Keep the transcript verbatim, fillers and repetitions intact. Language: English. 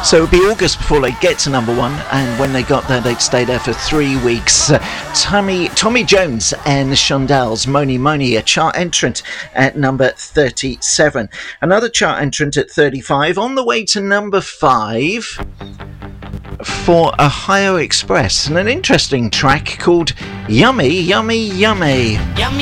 So it would be August before they get to number one, and when they got there, they'd stay there for three weeks. Uh, Tommy, Tommy Jones and Shondells, Moni Moni, a chart entrant at number thirty-seven. Another chart entrant at thirty-five, on the way to number five for Ohio Express, and an interesting track called Yummy, Yummy, Yummy. Yummy.